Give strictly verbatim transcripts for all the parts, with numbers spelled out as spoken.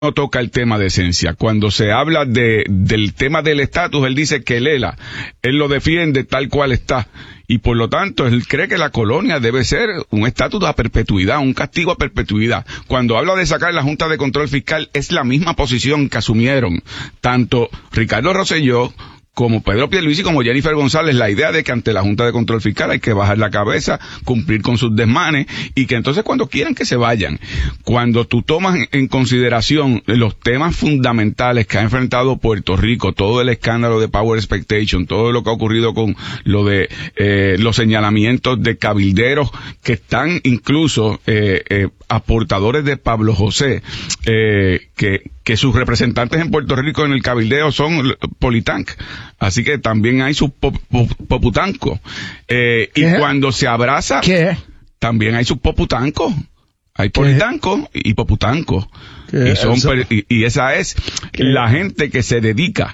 no toca el tema de esencia. Cuando se habla de del tema del estatus, él dice que Lela, él lo defiende tal cual está. Y por lo tanto, él cree que la colonia debe ser un estatus a perpetuidad, un castigo a perpetuidad. Cuando habla de sacar la Junta de Control Fiscal, es la misma posición que asumieron tanto Ricardo Rosselló como Pedro Pierluisi, como Jennifer González, la idea de que ante la Junta de Control Fiscal hay que bajar la cabeza, cumplir con sus desmanes, y que entonces cuando quieran que se vayan, cuando tú tomas en consideración los temas fundamentales que ha enfrentado Puerto Rico, todo el escándalo de Power Expectation, todo lo que ha ocurrido con lo de eh, los señalamientos de cabilderos que están incluso eh, eh, aportadores de Pablo José, eh, que que sus representantes en Puerto Rico en el cabildeo son Politank, así que también hay sus pop, pop, poputancos, eh, y cuando se abraza, ¿qué? También hay sus poputancos, hay politancos y poputancos, y, son, y, y esa es ¿Qué? La gente que se dedica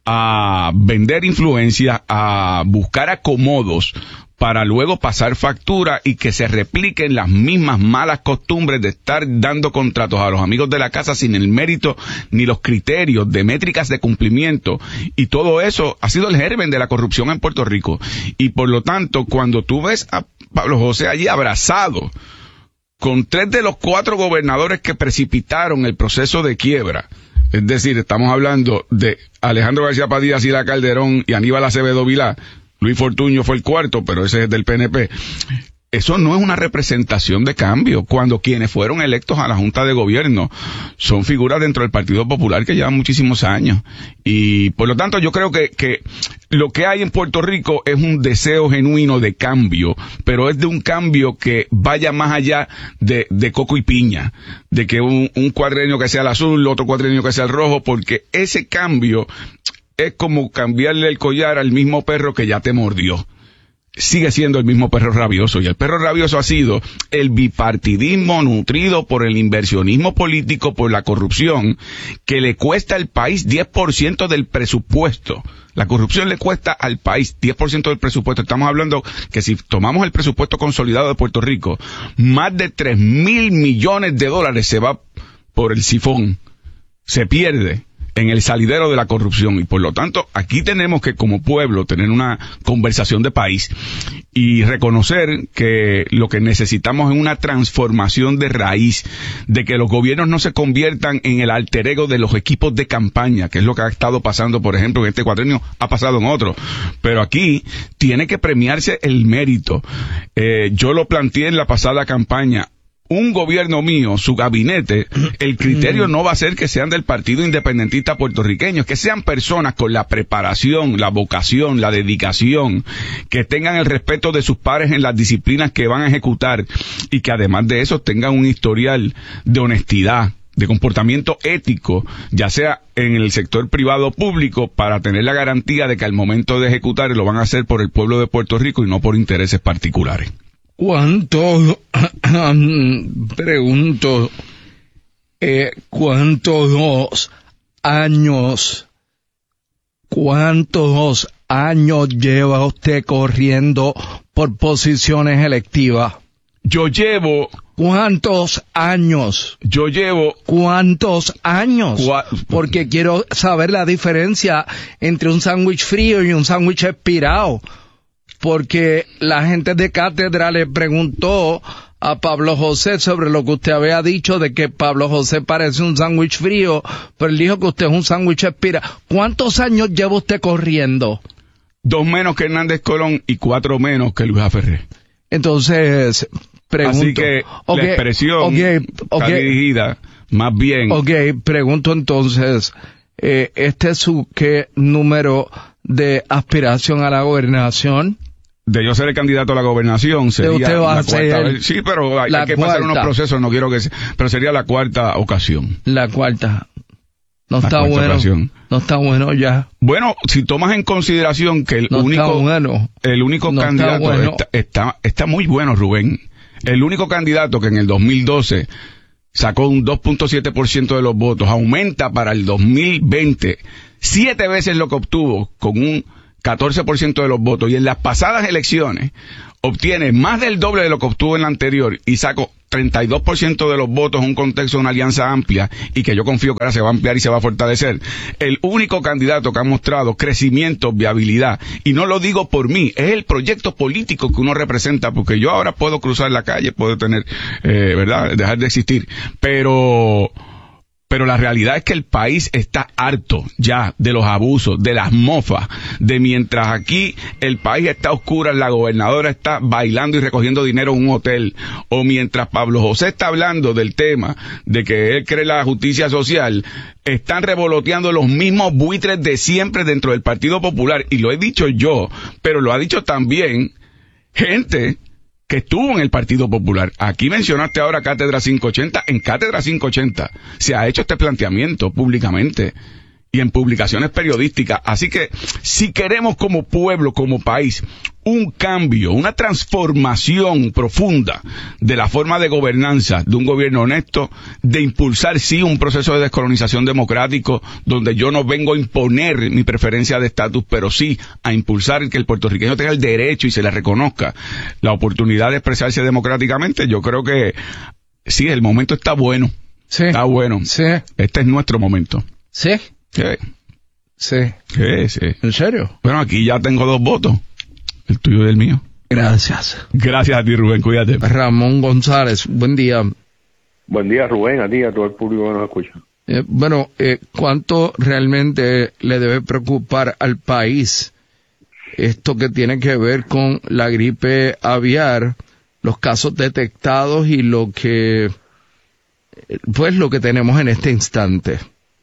a vender influencia, a buscar acomodos para luego pasar factura y que se repliquen las mismas malas costumbres de estar dando contratos a los amigos de la casa sin el mérito ni los criterios de métricas de cumplimiento. Y todo eso ha sido el germen de la corrupción en Puerto Rico. Y por lo tanto, cuando tú ves a Pablo José allí abrazado con tres de los cuatro gobernadores que precipitaron el proceso de quiebra, es decir, estamos hablando de Alejandro García Padilla, Sila Calderón y Aníbal Acevedo Vilá. Luis Fortuño fue el cuarto, pero ese es del P N P. Eso no es una representación de cambio, cuando quienes fueron electos a la Junta de Gobierno son figuras dentro del Partido Popular que llevan muchísimos años. Y por lo tanto yo creo que, que lo que hay en Puerto Rico es un deseo genuino de cambio, pero es de un cambio que vaya más allá de, de coco y piña, de que un, un cuadrenio que sea el azul, otro cuadrenio que sea el rojo, porque ese cambio es como cambiarle el collar al mismo perro que ya te mordió. Sigue siendo el mismo perro rabioso, y el perro rabioso ha sido el bipartidismo nutrido por el inversionismo político, por la corrupción, que le cuesta al país diez por ciento del presupuesto. La corrupción le cuesta al país diez por ciento del presupuesto. Estamos hablando que si tomamos el presupuesto consolidado de Puerto Rico, más de tres mil millones de dólares se va por el sifón, se pierde en el salidero de la corrupción. Y por lo tanto, aquí tenemos que como pueblo tener una conversación de país y reconocer que lo que necesitamos es una transformación de raíz, de que los gobiernos no se conviertan en el alter ego de los equipos de campaña, que es lo que ha estado pasando, por ejemplo, en este cuatrenio, ha pasado en otro. Pero aquí tiene que premiarse el mérito. Eh, yo lo planteé en la pasada campaña. Un gobierno mío, su gabinete, el criterio no va a ser que sean del Partido Independentista Puertorriqueño, que sean personas con la preparación, la vocación, la dedicación, que tengan el respeto de sus pares en las disciplinas que van a ejecutar, y que además de eso tengan un historial de honestidad, de comportamiento ético, ya sea en el sector privado o público, para tener la garantía de que al momento de ejecutar lo van a hacer por el pueblo de Puerto Rico y no por intereses particulares. ¿Cuántos, pregunto, eh, cuántos años, cuántos años lleva usted corriendo por posiciones electivas? Yo llevo... ¿Cuántos años? Yo llevo... ¿Cuántos años? Cua... Porque quiero saber la diferencia entre un sándwich frío y un sándwich expirado. Porque la gente de cátedra le preguntó a Pablo José sobre lo que usted había dicho de que Pablo José parece un sándwich frío, pero él dijo que usted es un sándwich expira. ¿Cuántos años lleva usted corriendo? Dos menos que Hernández Colón y cuatro menos que Luis Aferré. Entonces, pregunto. Así que okay, la expresión okay, está okay, dirigida más bien. Ok, pregunto entonces, eh, ¿este es su qué número de aspiración a la gobernación? De yo ser el candidato a la gobernación sería usted va la a cuarta ser vez. Sí, pero hay, hay que cuarta. pasar unos procesos, no quiero que sea, pero sería la cuarta ocasión. La cuarta. No la está bueno. Ocasión. No está bueno ya. Bueno, si tomas en consideración que el no único está bueno. el único no candidato está, bueno. está, está está muy bueno, Rubén. El único candidato que en el dos mil doce sacó un dos punto siete por ciento de los votos, aumenta para el dos mil veinte siete veces lo que obtuvo con un catorce por ciento de los votos, y en las pasadas elecciones obtiene más del doble de lo que obtuvo en la anterior y sacó treinta y dos por ciento de los votos en un contexto de una alianza amplia, y que yo confío que ahora se va a ampliar y se va a fortalecer, el único candidato que ha mostrado crecimiento, viabilidad, y no lo digo por mí, es el proyecto político que uno representa, porque yo ahora puedo cruzar la calle, puedo tener, eh, ¿verdad?, dejar de existir, pero... Pero la realidad es que el país está harto ya de los abusos, de las mofas, de mientras aquí el país está a oscuras, la gobernadora está bailando y recogiendo dinero en un hotel, o mientras Pablo José está hablando del tema de que él cree la justicia social, están revoloteando los mismos buitres de siempre dentro del Partido Popular, y lo he dicho yo, pero lo ha dicho también gente que estuvo en el Partido Popular. Aquí mencionaste ahora Cátedra quinientos ochenta. En Cátedra quinientos ochenta se ha hecho este planteamiento públicamente y en publicaciones periodísticas. Así que si queremos como pueblo, como país, un cambio, una transformación profunda de la forma de gobernanza de un gobierno honesto, de impulsar sí un proceso de descolonización democrático, donde yo no vengo a imponer mi preferencia de estatus, pero sí a impulsar que el puertorriqueño tenga el derecho y se le reconozca la oportunidad de expresarse democráticamente, yo creo que sí, el momento está bueno. Sí. Está bueno. Sí. Este es nuestro momento. Sí. Sí. Sí. Sí, sí. ¿En serio? Bueno, aquí ya tengo dos votos. El tuyo y el mío. Gracias. Gracias a ti, Rubén. Cuídate. Ramón González, buen día. Buen día, Rubén, a ti y a todo el público que nos escucha. Eh, bueno, eh, ¿cuánto realmente le debe preocupar al país esto que tiene que ver con la gripe aviar, los casos detectados y lo que, pues, lo que tenemos en este instante?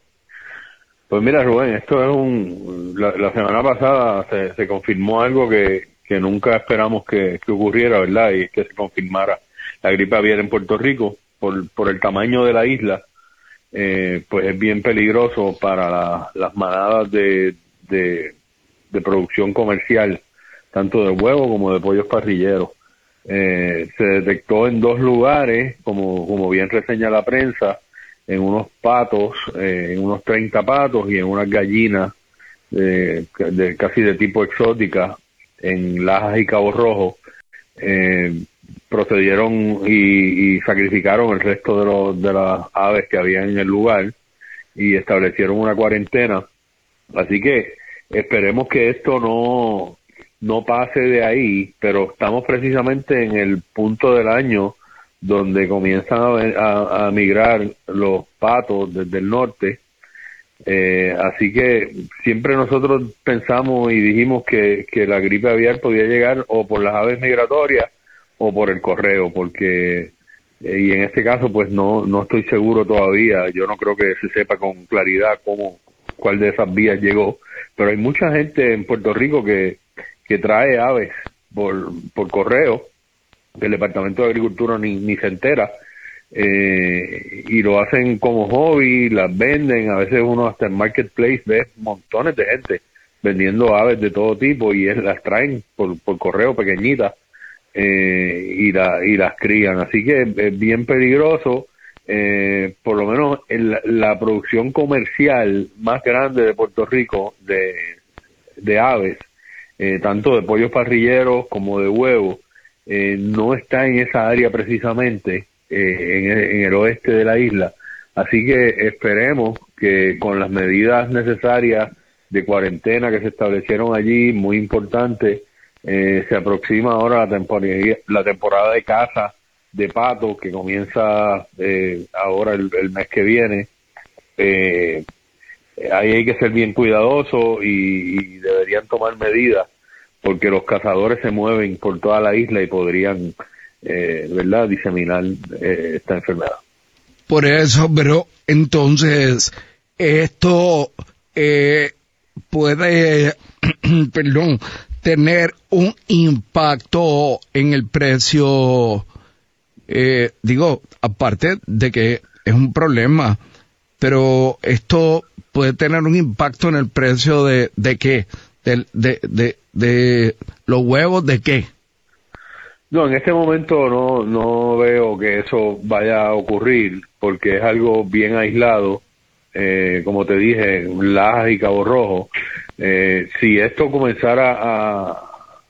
Pues mira, Rubén, esto es un... La, la semana pasada se, se confirmó algo que, que nunca esperamos que, que ocurriera, ¿verdad? Y es que se confirmara la gripe aviar en Puerto Rico. Por, por el tamaño de la isla, eh, pues es bien peligroso para la, las manadas de, de, de producción comercial, tanto de huevo como de pollos parrilleros. Eh, se detectó en dos lugares, como, como bien reseña la prensa, en unos patos, eh, en unos treinta patos y en unas gallinas de, de casi de tipo exótica en Lajas y Cabo Rojo. Eh, procedieron y, y sacrificaron el resto de, los, de las aves que había en el lugar y establecieron una cuarentena. Así que esperemos que esto no, no pase de ahí, pero estamos precisamente en el punto del año donde comienzan a, a, a migrar los patos desde el norte. Eh, así que siempre nosotros pensamos y dijimos que, que la gripe aviar podía llegar o por las aves migratorias o por el correo, porque eh, y en este caso pues no no estoy seguro todavía. Yo no creo que se sepa con claridad cómo, cuál de esas vías llegó, pero hay mucha gente en Puerto Rico que que trae aves por por correo, que el Departamento de Agricultura ni ni se entera, eh, y lo hacen como hobby, las venden. A veces uno hasta en Marketplace ve montones de gente vendiendo aves de todo tipo y es, las traen por por correo pequeñitas. Eh, y, la, y las crían, así que es bien peligroso. Eh, por lo menos en la, la producción comercial más grande de Puerto Rico de, de aves, eh, tanto de pollos parrilleros como de huevos, eh, no está en esa área precisamente, eh, en, el, en el oeste de la isla, así que esperemos que con las medidas necesarias de cuarentena que se establecieron allí, muy importante. Eh, se aproxima ahora la temporada, la temporada de caza de pato que comienza eh, ahora el, el mes que viene. Eh, ahí hay que ser bien cuidadoso y, y deberían tomar medidas porque los cazadores se mueven por toda la isla y podrían, eh, ¿verdad?, diseminar eh, esta enfermedad. Por eso, pero entonces esto eh, puede, perdón, tener un impacto en el precio, eh, digo, aparte de que es un problema, pero esto puede tener un impacto en el precio de, ¿de qué? De, de, de, de los huevos, ¿de qué? No, en este momento no, no veo que eso vaya a ocurrir, porque es algo bien aislado, eh, como te dije, en Lajas y Cabo Rojo. Eh, si esto comenzara a,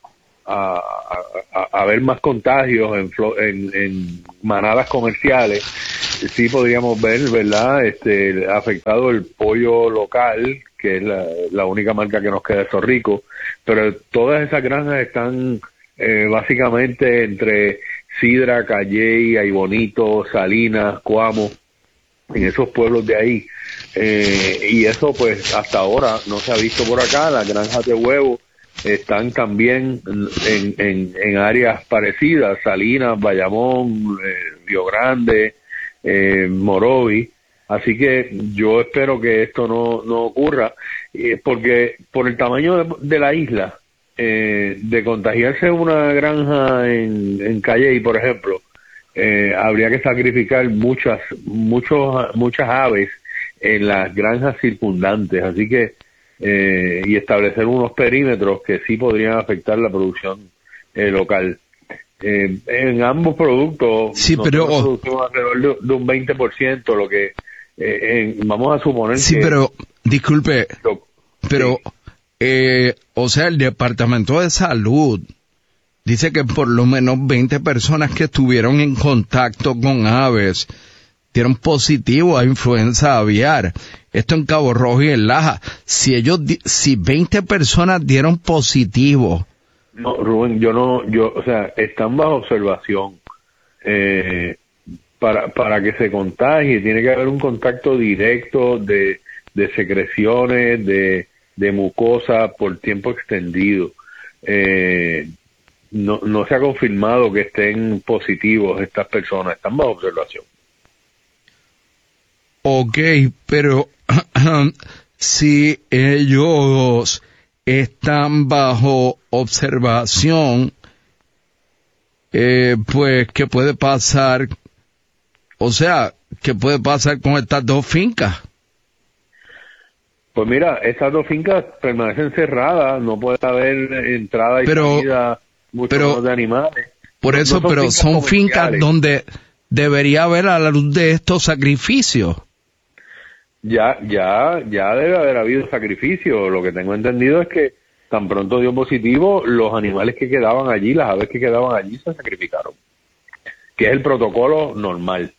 a, a, a ver más contagios en, en, en manadas comerciales, sí podríamos ver, ¿verdad?, este, afectado el pollo local, que es la, la única marca que nos queda de Zorrico, pero todas esas granjas están eh, básicamente entre Sidra, Calley, Aybonito, Salinas, Coamo, en esos pueblos de ahí, eh, y eso pues hasta ahora no se ha visto por acá. Las granjas de huevos están también en, en, en áreas parecidas, Salinas, Bayamón, eh, Río Grande, eh, Morovi, así que yo espero que esto no, no ocurra, eh, porque por el tamaño de, de la isla, eh, de contagiarse una granja en, en Calley, por ejemplo, eh, habría que sacrificar muchas, muchos, muchas aves en las granjas circundantes, así que eh, y establecer unos perímetros que sí podrían afectar la producción eh, local. Eh, en ambos productos sí, pero producimos alrededor de, de un veinte por ciento, lo que eh, en, vamos a suponer sí, que... Sí, pero, disculpe, lo, pero, sí. eh, o sea, el Departamento de Salud dice que por lo menos veinte personas que estuvieron en contacto con aves dieron positivo a influenza aviar. Esto en Cabo Rojo y en Laja. Si ellos, si veinte personas dieron positivo. No, Rubén, yo no, yo, o sea, están bajo observación. Eh, para, para que se contagie, tiene que haber un contacto directo de, de secreciones, de, de mucosa por tiempo extendido. Eh, no, no se ha confirmado que estén positivos estas personas, están bajo observación. Ok, pero si ellos están bajo observación, eh, pues, ¿qué puede pasar? O sea, ¿qué puede pasar con estas dos fincas? Pues mira, estas dos fincas permanecen cerradas, no puede haber entrada y pero, salida mucho pero, de animales. Por no, eso, no son pero fincas son fincas donde debería haber a la luz de estos sacrificios. Ya, ya, ya debe haber habido sacrificio. Lo que tengo entendido es que tan pronto dio positivo, los animales que quedaban allí, las aves que quedaban allí se sacrificaron, que es el protocolo normal.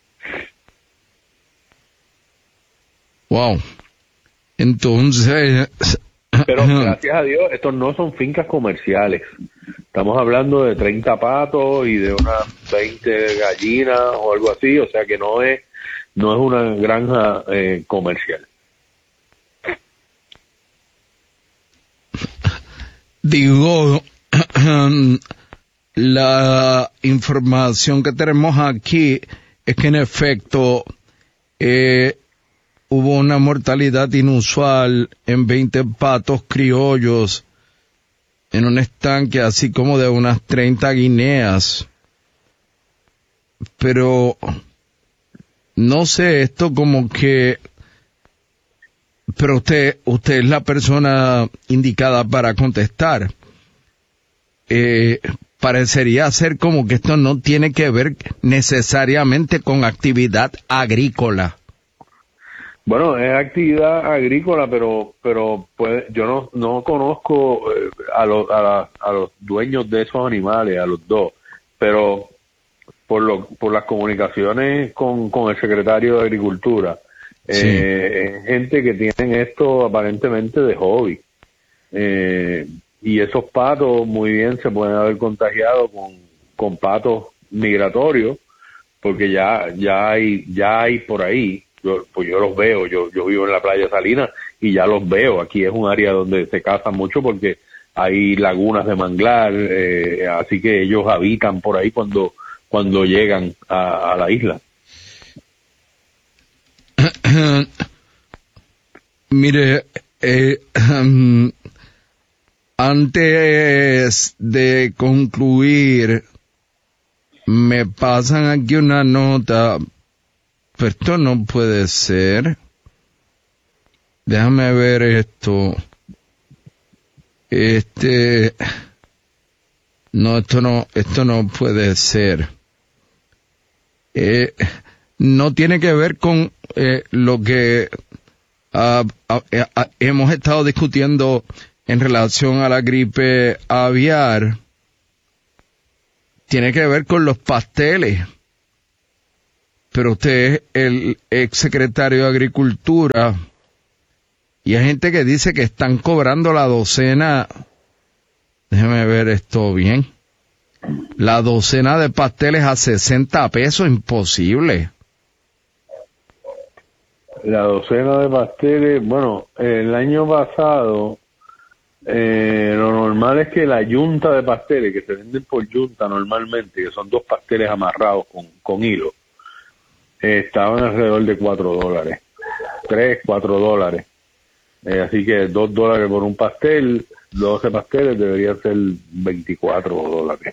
Wow. Entonces... Pero gracias a Dios, estos no son fincas comerciales. Estamos hablando de treinta patos y de unas veinte gallinas o algo así, o sea que no es no es una granja eh, comercial. Digo, la información que tenemos aquí es que en efecto eh, hubo una mortalidad inusual en veinte patos criollos en un estanque, así como de unas treinta guineas. Pero no sé, esto como que... Pero usted, usted es la persona indicada para contestar. Eh, parecería ser como que esto no tiene que ver necesariamente con actividad agrícola. Bueno, es actividad agrícola, pero pero pues, yo no no conozco eh, a los a, la, a los dueños de esos animales, a los dos, pero por lo por las comunicaciones con con el secretario de Agricultura, sí. eh, gente que tienen esto aparentemente de hobby, eh, y esos patos muy bien se pueden haber contagiado con con patos migratorios, porque ya ya hay ya hay por ahí. Yo, pues yo los veo, yo yo vivo en la playa Salinas y ya los veo. Aquí es un área donde se cazan mucho porque hay lagunas de manglar, eh, así que ellos habitan por ahí cuando cuando llegan a, a la isla. Mire, eh, um, antes de concluir, me pasan aquí una nota. Pero esto no puede ser. Déjame ver esto. Este, no, esto no, esto no puede ser. Eh, no tiene que ver con eh, lo que uh, uh, uh, hemos estado discutiendo en relación a la gripe aviar, tiene que ver con los pasteles. Pero usted es el ex secretario de Agricultura y hay gente que dice que están cobrando la docena, déjeme ver esto bien, la docena de pasteles a sesenta pesos, imposible. La docena de pasteles, bueno, el año pasado, eh, lo normal es que la yunta de pasteles, que se venden por yunta normalmente, que son dos pasteles amarrados con, con hilo, eh, estaban alrededor de cuatro dólares, tres, cuatro dólares. Eh, así que dos dólares por un pastel, doce pasteles debería ser veinticuatro dólares.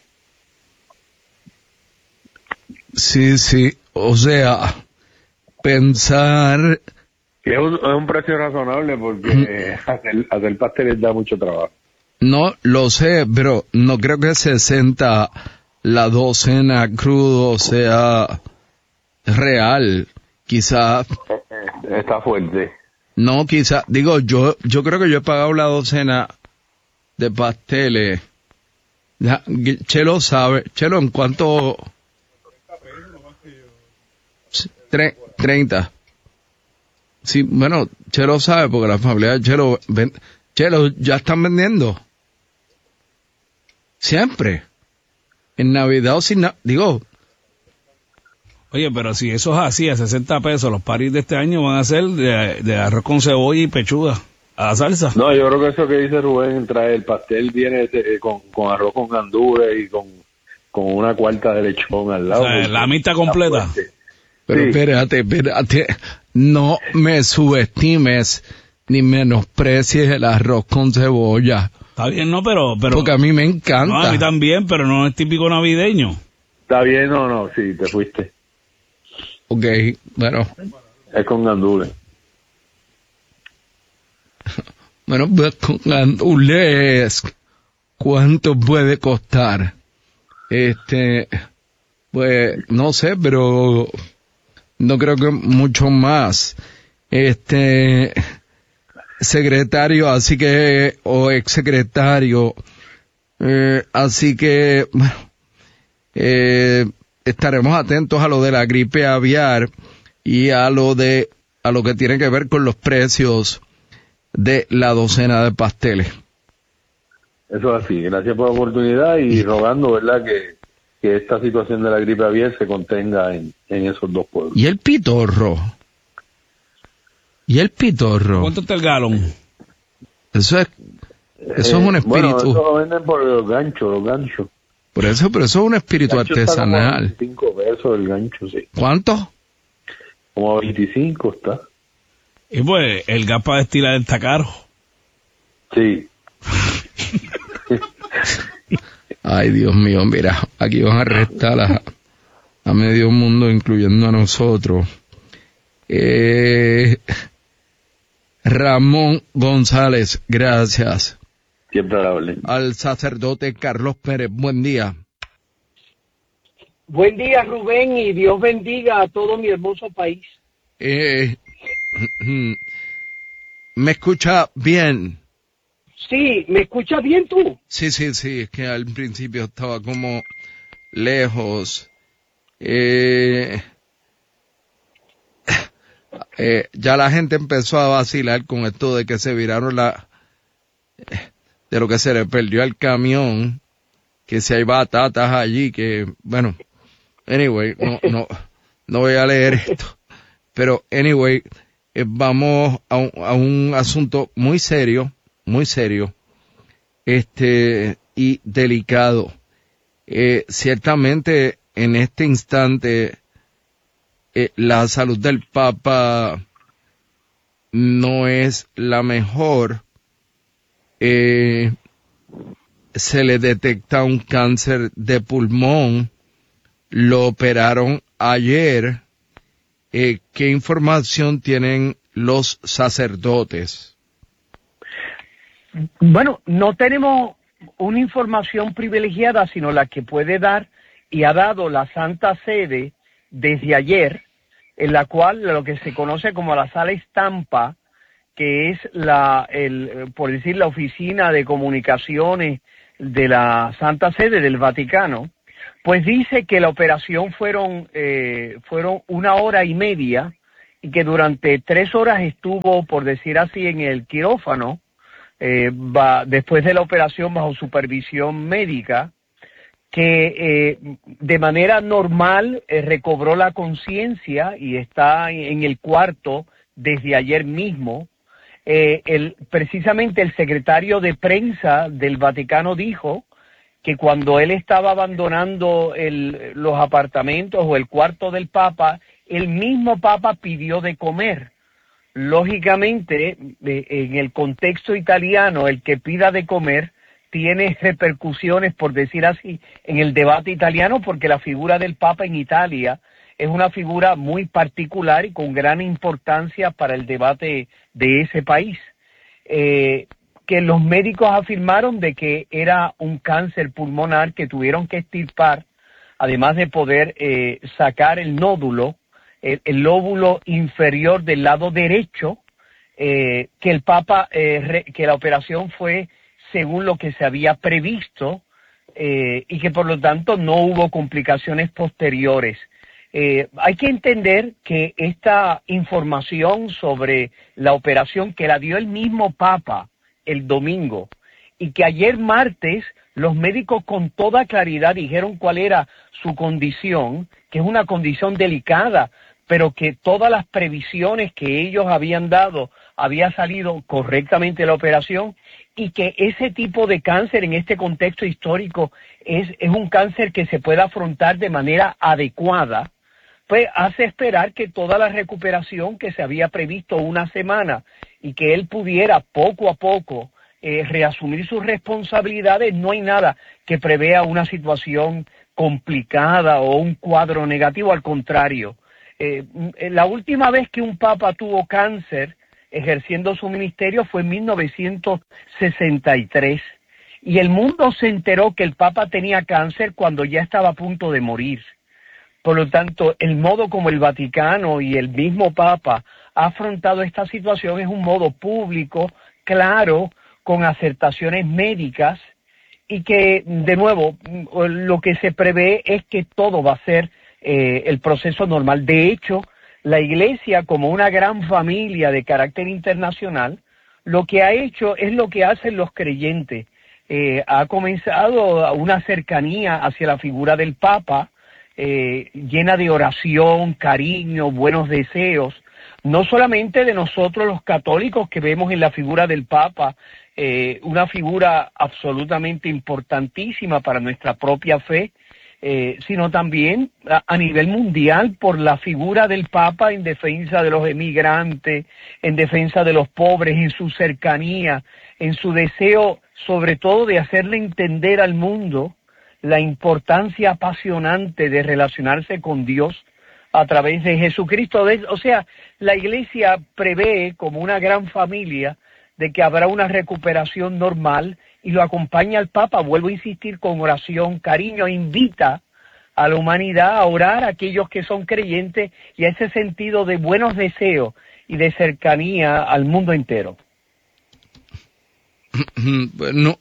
Sí, sí, o sea, pensar... Que es un, es un precio razonable porque hacer, hacer pasteles da mucho trabajo. No, lo sé, pero no creo que sesenta la docena crudo sea real. Quizá... Está fuerte. No, quizá, digo, yo yo creo que yo he pagado la docena de pasteles. Ya, Chelo sabe. Chelo, ¿en cuánto? Tre- treinta. Sí, bueno, Chelo sabe porque la familia de Chelo, ven, Chelo, ya están vendiendo. Siempre. En Navidad o sin na- digo. Oye, pero si eso es así, a sesenta pesos, los paris de este año van a ser de, de arroz con cebolla y pechuga, a la salsa. No, yo creo que eso que dice Rubén, trae el pastel viene eh, con, con arroz con gandules y con, con una cuarta de lechón al lado. O sea, la mitad completa. Pero Sí. espérate, espérate, no me subestimes ni menosprecies el arroz con cebolla. Está bien, no, pero... pero Porque a mí me encanta. no, a mí también, pero no es típico navideño. Está bien, no, no, sí, te fuiste. Ok, bueno, Es con gandules. bueno, pues con gandules, ¿cuánto puede costar? Este, pues, no sé, pero no creo que mucho más. Este, secretario, así que, o ex secretario, eh, así que, bueno, eh, estaremos atentos a lo de la gripe aviar y a lo de, a lo que tiene que ver con los precios de la docena de pasteles. Eso es así. Gracias por la oportunidad y rogando, ¿verdad?, que, que esta situación de la gripe aviar se contenga en, en esos dos pueblos. ¿Y el pitorro? ¿Y el pitorro? ¿Cuánto está el galón? Eso es, eso Eh, es un espíritu. Bueno, eso lo venden por los ganchos, los ganchos. Por eso, pero eso es un espíritu El gancho está como a artesanal. veinticinco pesos el gancho, sí. ¿Cuánto? Como a veinticinco está. Y pues, el gas para destilar está caro. Sí. Ay, Dios mío, mira, aquí van a arrestar a, a medio mundo, incluyendo a nosotros. Eh, Ramón González, gracias. Siempre a la orden. Al sacerdote Carlos Pérez, buen día. Buen día, Rubén, y Dios bendiga a todo mi hermoso país. Eh, ¿Me escucha bien? Sí, ¿me escuchas bien tú? Sí, sí, sí, es que al principio estaba como lejos. Eh, eh, ya la gente empezó a vacilar con esto de que se viraron la... de lo que se le perdió al camión, que si hay batatas allí, que, bueno, anyway, no, no, no voy a leer esto. Pero, anyway, eh, vamos a un, a un asunto muy serio, muy serio, este, y delicado. Eh, ciertamente, en este instante, eh, la salud del Papa no es la mejor. Eh, se le detecta un cáncer de pulmón, lo operaron ayer. Eh, ¿Qué información tienen los sacerdotes? Bueno, no tenemos una información privilegiada, sino la que puede dar y ha dado la Santa Sede desde ayer, en la cual lo que se conoce como la Sala Estampa, que es la, el, por decir, la oficina de comunicaciones de la Santa Sede del Vaticano, Pues dice que la operación fueron, eh, fueron una hora y media y que durante tres horas estuvo, por decir así, en el quirófano, eh, va, después de la operación bajo supervisión médica, que eh, de manera normal eh, recobró la conciencia y está en el cuarto desde ayer mismo. Eh, el, precisamente el secretario de prensa del Vaticano dijo que cuando él estaba abandonando el, los apartamentos o el cuarto del Papa, el mismo Papa pidió de comer. Lógicamente, eh, en el contexto italiano, el que pida de comer tiene repercusiones, por decir así, en el debate italiano, porque la figura del Papa en Italia es una figura muy particular y con gran importancia para el debate de ese país. Eh, que los médicos afirmaron de que era un cáncer pulmonar que tuvieron que extirpar, además de poder eh, sacar el nódulo, el, el lóbulo inferior del lado derecho, eh, que el Papa, eh, re, que la operación fue según lo que se había previsto eh, y que por lo tanto no hubo complicaciones posteriores. Eh, hay que entender que esta información sobre la operación que la dio el mismo Papa el domingo y que ayer martes los médicos con toda claridad dijeron cuál era su condición, que es una condición delicada, pero que todas las previsiones que ellos habían dado había salido correctamente la operación y que ese tipo de cáncer en este contexto histórico es, es un cáncer que se puede afrontar de manera adecuada, pues hace esperar que toda la recuperación que se había previsto una semana y que él pudiera poco a poco eh, reasumir sus responsabilidades, no hay nada que prevea una situación complicada o un cuadro negativo, al contrario. Eh, la última vez que un papa tuvo cáncer ejerciendo su ministerio fue en mil novecientos sesenta y tres y el mundo se enteró que el papa tenía cáncer cuando ya estaba a punto de morir. Por lo tanto, el modo como el Vaticano y el mismo Papa ha afrontado esta situación es un modo público, claro, con acertaciones médicas y que, de nuevo, lo que se prevé es que todo va a ser eh, el proceso normal. De hecho, la Iglesia, como una gran familia de carácter internacional, lo que ha hecho es lo que hacen los creyentes. Eh, ha comenzado una cercanía hacia la figura del Papa, Eh, llena de oración, cariño, buenos deseos, no solamente de nosotros los católicos que vemos en la figura del Papa, eh, una figura absolutamente importantísima para nuestra propia fe, eh, sino también a, a nivel mundial por la figura del Papa en defensa de los emigrantes, en defensa de los pobres, en su cercanía, en su deseo sobre todo de hacerle entender al mundo la importancia apasionante de relacionarse con Dios a través de Jesucristo. O sea, la Iglesia prevé como una gran familia de que habrá una recuperación normal y lo acompaña al Papa, vuelvo a insistir, con oración, cariño, invita a la humanidad a orar a aquellos que son creyentes y a ese sentido de buenos deseos y de cercanía al mundo entero. Bueno,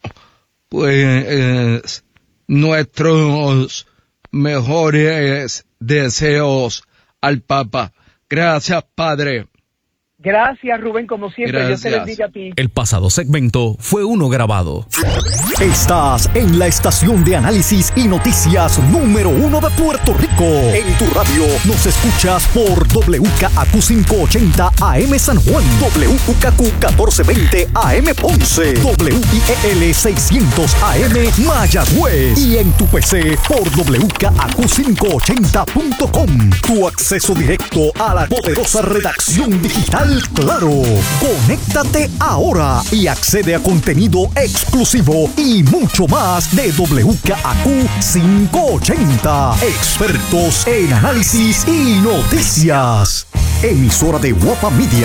pues nuestros mejores deseos al Papa. Gracias, Padre. Gracias, Rubén, como siempre. Gracias. Dios te bendiga a ti. El pasado segmento fue uno grabado. Estás en la estación de análisis y noticias número uno de Puerto Rico. En tu radio nos escuchas por W K A Q quinientos ochenta A M San Juan, W K A Q catorce veinte A M Ponce, W I E L seiscientos A M Mayagüez y en tu P C por W K A Q quinientos ochenta punto com. Tu acceso directo a la poderosa redacción digital Claro. Conéctate ahora y accede a contenido exclusivo y mucho más de W K A Q quinientos ochenta. Expertos en análisis y noticias. Emisora de Guapa Media.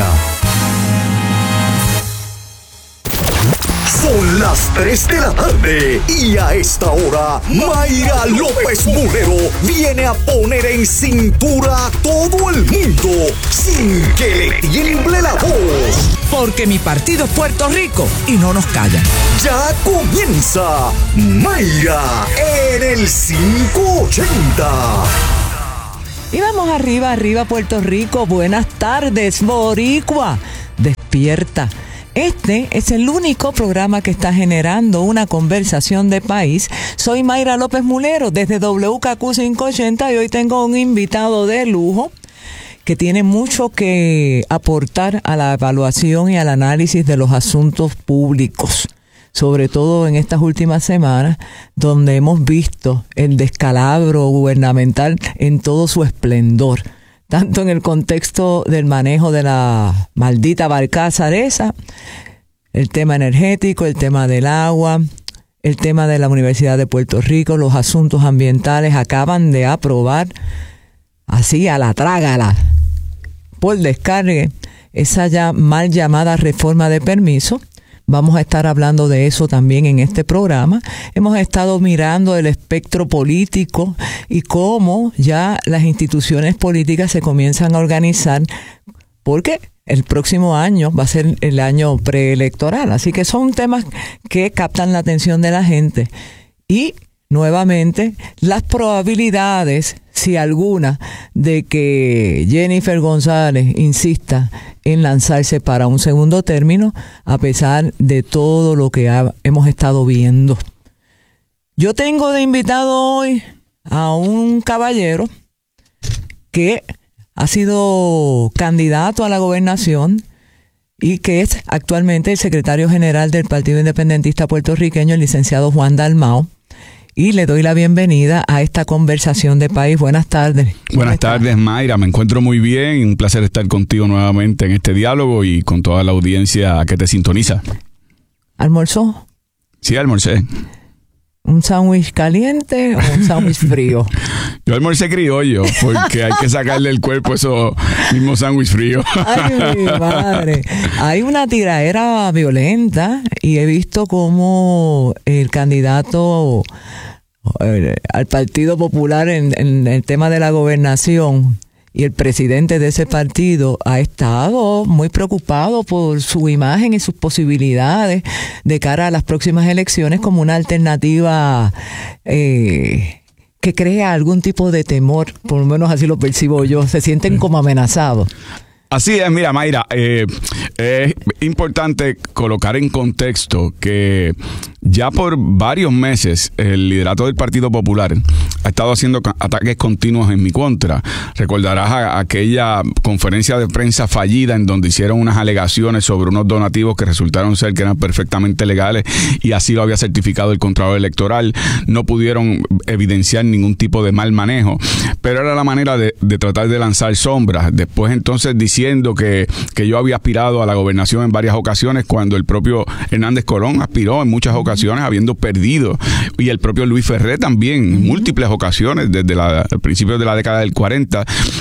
Son las tres de la tarde y a esta hora Mayra López Burrero viene a poner en cintura a todo el mundo sin que le tiemble la voz. porque mi partido es Puerto Rico y no nos callan. Ya comienza Mayra en el quinientos ochenta. Y vamos arriba, arriba Puerto Rico. Buenas tardes, Boricua. Despierta. Este es el único programa que está generando una conversación de país. Soy Mayra López Mulero desde W K Q quinientos ochenta y hoy tengo un invitado de lujo que tiene mucho que aportar a la evaluación y al análisis de los asuntos públicos, sobre todo en estas últimas semanas, donde hemos visto el descalabro gubernamental en todo su esplendor, tanto en el contexto del manejo de la maldita barcaza esa, el tema energético, el tema del agua, el tema de la Universidad de Puerto Rico, los asuntos ambientales. Acaban de aprobar, así a la trágala, por descargue, esa ya mal llamada reforma de permiso. Vamos a estar hablando de eso también en este programa. Hemos estado mirando el espectro político y cómo ya las instituciones políticas se comienzan a organizar, porque el próximo año va a ser el año preelectoral. Así que son temas que captan la atención de la gente. Y nuevamente, las probabilidades, si alguna, de que Jennifer González insista en lanzarse para un segundo término, a pesar de todo lo que ha, hemos estado viendo. Yo tengo de invitado hoy a un caballero que ha sido candidato a la gobernación y que es actualmente el secretario general del Partido Independentista Puertorriqueño, el licenciado Juan Dalmau. Y le doy la bienvenida a esta conversación de país. Buenas tardes. Buenas tardes, Mayra. Me encuentro muy bien. Un placer estar contigo nuevamente en este diálogo y con toda la audiencia que te sintoniza. ¿Almorzó? Sí, almorcé. ¿Un sándwich caliente o un sándwich frío? Yo almorcé criollo, porque hay que sacarle el cuerpo esos mismos sándwich fríos. Ay, mi madre. Hay una tiraera violenta y he visto cómo el candidato eh, al Partido Popular en, en el tema de la gobernación y el presidente de ese partido ha estado muy preocupado por su imagen y sus posibilidades de cara a las próximas elecciones como una alternativa eh, que crea algún tipo de temor, por lo menos así lo percibo yo. Se sienten como amenazados. Así es, mira, Mayra, eh, es importante colocar en contexto que ya por varios meses el liderato del Partido Popular ha estado haciendo ataques continuos en mi contra. Recordarás a, a aquella conferencia de prensa fallida en donde hicieron unas alegaciones sobre unos donativos que resultaron ser que eran perfectamente legales y así lo había certificado el Contralor Electoral. No pudieron evidenciar ningún tipo de mal manejo, pero era la manera de, de tratar de lanzar sombras. Después entonces diciendo que, que yo había aspirado a la gobernación en varias ocasiones cuando el propio Hernández Colón aspiró en muchas ocasiones habiendo perdido, y el propio Luis Ferré también en múltiples ocasiones desde la, el principio de la década del cuarenta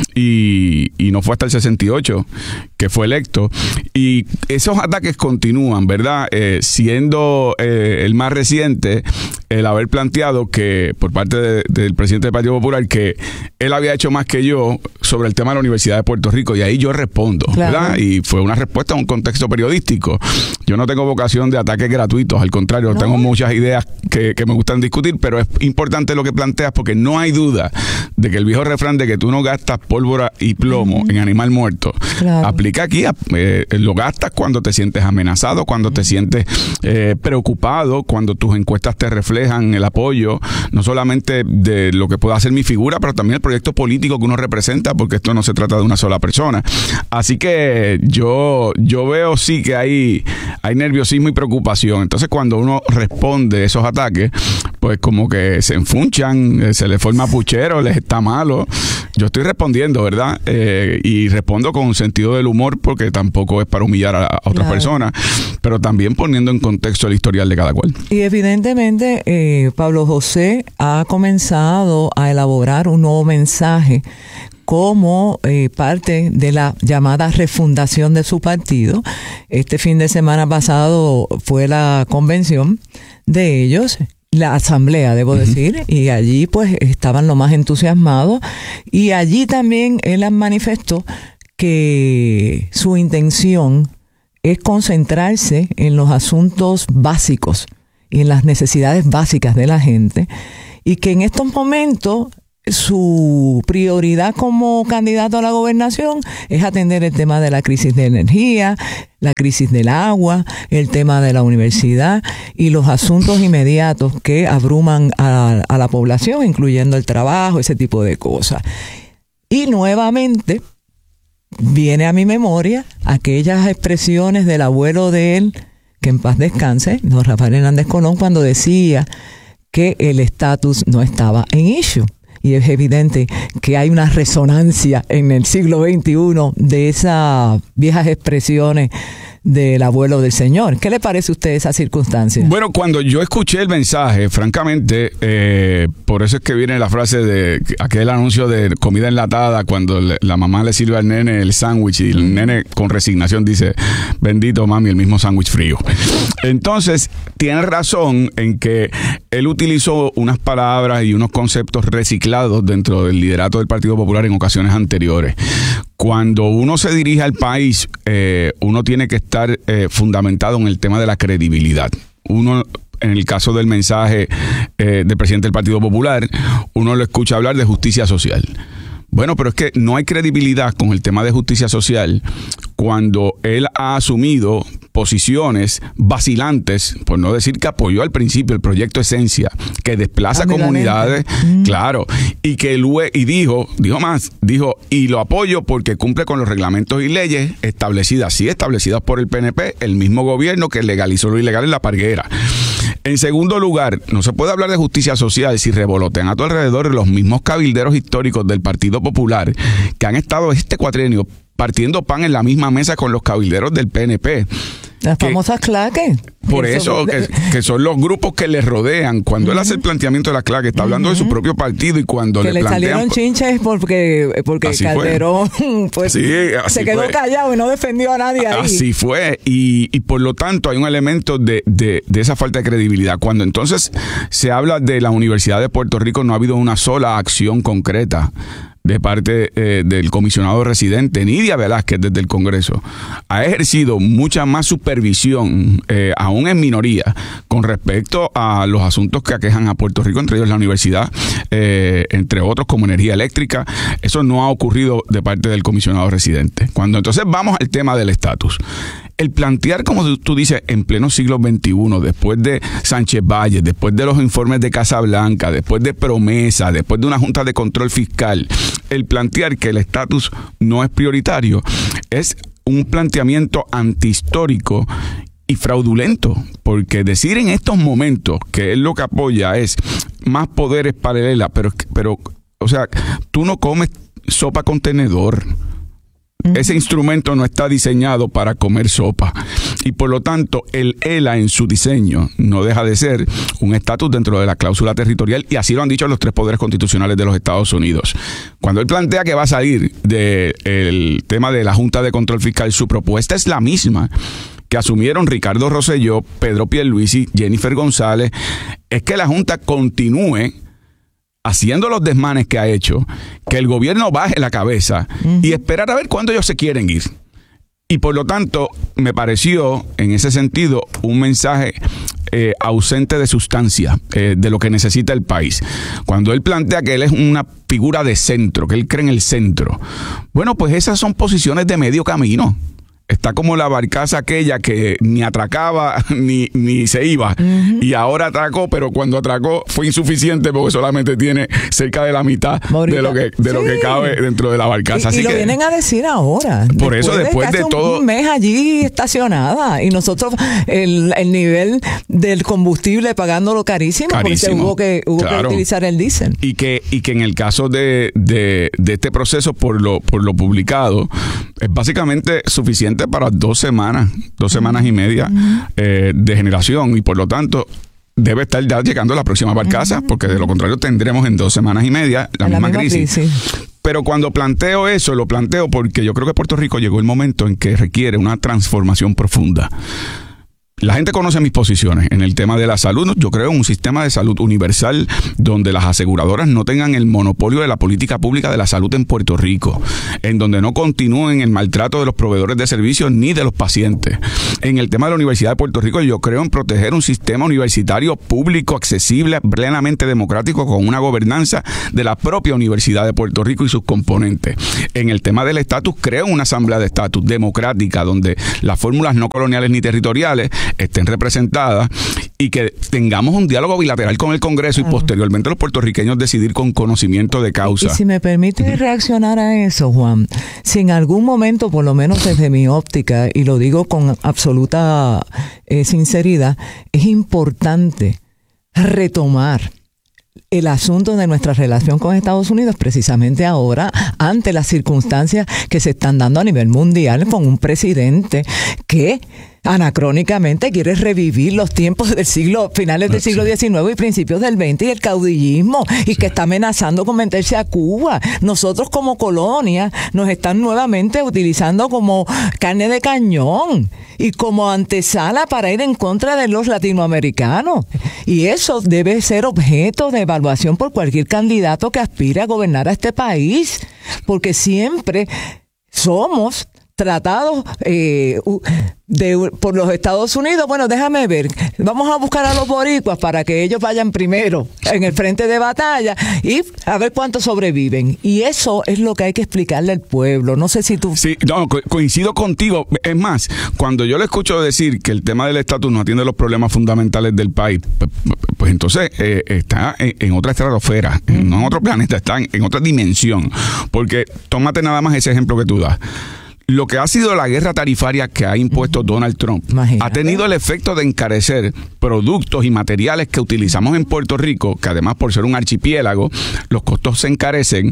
y, y no fue hasta el sesenta y ocho que fue electo. Y esos ataques continúan, ¿verdad? Eh, siendo eh, el más reciente el haber planteado que por parte de, del presidente del Partido Popular que él había hecho más que yo sobre el tema de la Universidad de Puerto Rico, y ahí yo respondo, claro, ¿verdad? Y fue una respuesta a un contexto periodístico. Yo no tengo vocación de ataques gratuitos, al contrario, no. Tengo muchas ideas que, que me gustan discutir, pero es importante lo que planteas porque no hay duda de que el viejo refrán de que tú no gastas pólvora y plomo uh-huh. en animal muerto, claro, aplica aquí. Eh, lo gastas cuando te sientes amenazado, cuando uh-huh. te sientes eh, preocupado, cuando tus encuestas te reflejan el apoyo, no solamente de lo que pueda hacer mi figura, pero también el proyecto político que uno representa, porque esto no se trata de una sola persona. Así que yo, yo veo sí que hay, hay nerviosismo y preocupación. Entonces cuando uno responde esos ataques, pues como que se enfunchan, se les forma puchero, les está malo. Yo estoy respondiendo, ¿verdad? Eh, y respondo con un sentido del humor porque tampoco es para humillar a, a otras claro. personas, pero también poniendo en contexto el historial de cada cual. Y evidentemente eh, Pablo José ha comenzado a elaborar un nuevo mensaje como eh, parte de la llamada refundación de su partido. Este fin de semana pasado fue la convención de ellos, la asamblea, debo uh-huh. decir, y allí pues estaban los más entusiasmados, y allí también él manifestó que su intención es concentrarse en los asuntos básicos y en las necesidades básicas de la gente, y que en estos momentos su prioridad como candidato a la gobernación es atender el tema de la crisis de energía, la crisis del agua, el tema de la universidad y los asuntos inmediatos que abruman a, a la población, incluyendo el trabajo, ese tipo de cosas. Y nuevamente viene a mi memoria aquellas expresiones del abuelo de él, que en paz descanse, don Rafael Hernández Colón, cuando decía que el estatus no estaba en issue. Y es evidente que hay una resonancia en el siglo veintiuno de esas viejas expresiones del abuelo del señor. ¿Qué le parece a usted esa circunstancia? Bueno, cuando yo escuché el mensaje, francamente, eh, por eso es que viene la frase de aquel anuncio de comida enlatada, cuando le, la mamá le sirve al nene el sándwich y el nene con resignación dice, bendito mami, el mismo sándwich frío. Entonces, tiene razón en que él utilizó unas palabras y unos conceptos reciclados dentro del liderato del Partido Popular en ocasiones anteriores. Cuando uno se dirige al país, eh, uno tiene que estar eh, fundamentado en el tema de la credibilidad. Uno, en el caso del mensaje eh, del presidente del Partido Popular, uno lo escucha hablar de justicia social. Bueno, pero es que no hay credibilidad con el tema de justicia social cuando él ha asumido posiciones vacilantes, por no decir que apoyó al principio el proyecto Esencia, que desplaza ah, comunidades, mm. claro, y que luego, y dijo, dijo más, dijo, y lo apoyo porque cumple con los reglamentos y leyes establecidas, sí, establecidas por el P N P, el mismo gobierno que legalizó lo ilegal en La Parguera. En segundo lugar, no se puede hablar de justicia social si revolotean a tu alrededor los mismos cabilderos históricos del Partido Popular que han estado este cuatrienio partiendo pan en la misma mesa con los cabilderos del P N P. Las que, famosas claques. Por eso, que, que son los grupos que le rodean. Cuando uh-huh. él hace el planteamiento de las claques, está hablando uh-huh. de su propio partido y cuando que le, le plantean... salieron chinches porque, porque Calderón pues, sí, se quedó fue. callado y no defendió a nadie ahí. Así fue. Y, y por lo tanto hay un elemento de, de, de esa falta de credibilidad. Cuando entonces se habla de la Universidad de Puerto Rico, no ha habido una sola acción concreta de parte eh, del comisionado residente, Nidia Velázquez, desde el Congreso. Ha ejercido mucha más supervisión, eh, aún en minoría, con respecto a los asuntos que aquejan a Puerto Rico, entre ellos la universidad, eh, entre otros como energía eléctrica. Eso no ha ocurrido de parte del comisionado residente. Cuando entonces vamos al tema del estatus, el plantear, como tú dices, en pleno siglo veintiuno, después de Sánchez Valle, después de los informes de Casa Blanca, después de promesa, después de una Junta de Control Fiscal, el plantear que el estatus no es prioritario es un planteamiento antihistórico y fraudulento, porque decir en estos momentos que él lo que apoya es más poderes para Lela, pero, pero, o sea, tú no comes sopa con tenedor. Ese instrumento no está diseñado para comer sopa y por lo tanto el E L A en su diseño no deja de ser un estatus dentro de la cláusula territorial y así lo han dicho los tres poderes constitucionales de los Estados Unidos. Cuando él plantea que va a salir del tema de la Junta de Control Fiscal, su propuesta es la misma que asumieron Ricardo Rosselló, Pedro Pierluisi, Jennifer González, es que la Junta continúe haciendo los desmanes que ha hecho, que el gobierno baje la cabeza uh-huh. y esperar a ver cuándo ellos se quieren ir. Y por lo tanto, me pareció, en ese sentido, un mensaje eh, ausente de sustancia eh, de lo que necesita el país. Cuando él plantea que él es una figura de centro, que él cree en el centro. Bueno, pues esas son posiciones de medio camino. Está como la barcaza aquella que ni atracaba ni, ni se iba. Uh-huh. Y ahora atracó, pero cuando atracó fue insuficiente porque solamente tiene cerca de la mitad Morita. de lo que de sí. lo que cabe dentro de la barcaza. Y, Así y lo que, vienen a decir ahora. Por después eso, después de, de todo... un mes allí estacionada. Y nosotros, el, el nivel del combustible pagándolo carísimo, carísimo. porque hubo, que, hubo claro. que utilizar el diésel. Y que, y que en el caso de, de, de este proceso, por lo, por lo publicado, es básicamente suficiente para dos semanas, dos semanas y media uh-huh. eh, de generación y por lo tanto debe estar ya llegando la próxima barcaza uh-huh. porque de lo contrario tendremos en dos semanas y media la, misma, la misma crisis. crisis. Pero cuando planteo eso, lo planteo porque yo creo que Puerto Rico llegó el momento en que requiere una transformación profunda. La gente conoce mis posiciones en el tema de la salud. Yo creo en un sistema de salud universal donde las aseguradoras no tengan el monopolio de la política pública de la salud en Puerto Rico, en donde no continúen el maltrato de los proveedores de servicios ni de los pacientes. En el tema de la Universidad de Puerto Rico, yo creo en proteger un sistema universitario público, accesible, plenamente democrático, con una gobernanza de la propia Universidad de Puerto Rico y sus componentes. En el tema del estatus, creo en una asamblea de estatus democrática donde las fórmulas no coloniales ni territoriales estén representadas y que tengamos un diálogo bilateral con el Congreso claro. y posteriormente los puertorriqueños decidir con conocimiento de causa. Y si me permite reaccionar a eso, Juan, si en algún momento, por lo menos desde mi óptica, y lo digo con absoluta eh, sinceridad, es importante retomar el asunto de nuestra relación con Estados Unidos precisamente ahora, ante las circunstancias que se están dando a nivel mundial con un presidente que anacrónicamente quiere revivir los tiempos del siglo, finales del siglo diecinueve y principios del veinte y el caudillismo y sí. que está amenazando con meterse a Cuba. Nosotros como colonia nos están nuevamente utilizando como carne de cañón y como antesala para ir en contra de los latinoamericanos. Y eso debe ser objeto de evaluación por cualquier candidato que aspire a gobernar a este país, porque siempre somos tratados eh, de, por los Estados Unidos. Bueno, déjame ver, vamos a buscar a los boricuas para que ellos vayan primero en el frente de batalla y a ver cuántos sobreviven. Y eso es lo que hay que explicarle al pueblo. No sé si tú... Sí, no, co- coincido contigo. Es más, cuando yo le escucho decir que el tema del estatus no atiende los problemas fundamentales del país, pues, pues entonces eh, está en, en otra estratosfera, mm. no en otro planeta, está en, en otra dimensión. Porque tómate nada más ese ejemplo que tú das. Lo que ha sido la guerra tarifaria que ha impuesto Donald Trump Imagínate. ha tenido el efecto de encarecer productos y materiales que utilizamos en Puerto Rico, que además por ser un archipiélago, los costos se encarecen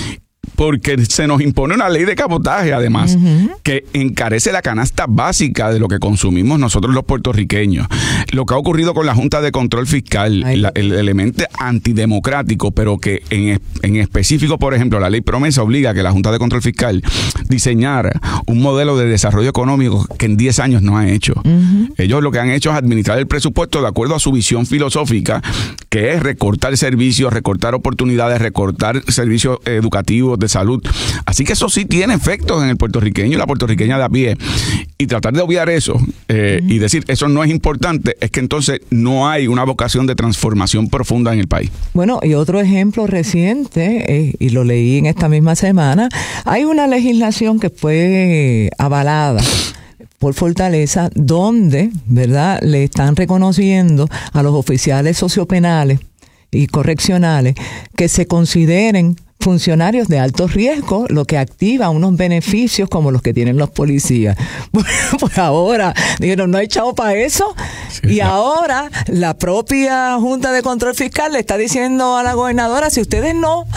porque se nos impone una ley de cabotaje, además, uh-huh. que encarece la canasta básica de lo que consumimos nosotros los puertorriqueños. Lo que ha ocurrido con la Junta de Control Fiscal, la, el elemento antidemocrático, pero que en, en específico, por ejemplo, la ley promesa obliga a que la Junta de Control Fiscal diseñara un modelo de desarrollo económico que en diez años no ha hecho. Uh-huh. Ellos lo que han hecho es administrar el presupuesto de acuerdo a su visión filosófica, que es recortar servicios, recortar oportunidades, recortar servicios educativos, de salud. Así que eso sí tiene efectos en el puertorriqueño y la puertorriqueña de a pie. Y tratar de obviar eso eh, uh-huh. y decir eso no es importante, es que entonces no hay una vocación de transformación profunda en el país. Bueno, y otro ejemplo reciente, eh, y lo leí en esta misma semana, hay una legislación que fue avalada por Fortaleza, donde, ¿verdad?, le están reconociendo a los oficiales sociopenales y correccionales que se consideren funcionarios de alto riesgo, lo que activa unos beneficios como los que tienen los policías. Bueno, pues ahora dijeron, no hay chavo para eso. Sí, y no. ahora la propia Junta de Control Fiscal le está diciendo a la gobernadora, si ustedes no